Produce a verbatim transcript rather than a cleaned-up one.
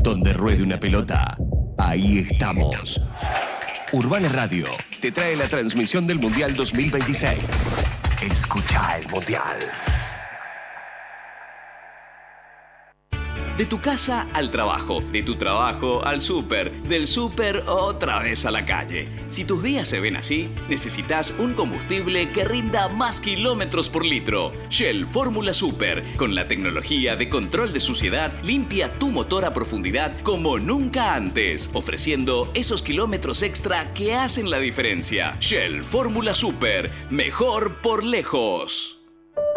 Donde ruede una pelota, ahí estamos. Urbana Radio te trae la transmisión del Mundial dos mil veintiséis. Escucha el Mundial. De tu casa al trabajo, de tu trabajo al súper, del súper otra vez a la calle. Si tus días se ven así, necesitas un combustible que rinda más kilómetros por litro. Shell Fórmula Super, con la tecnología de control de suciedad, limpia tu motor a profundidad como nunca antes, ofreciendo esos kilómetros extra que hacen la diferencia. Shell Fórmula Super, mejor por lejos.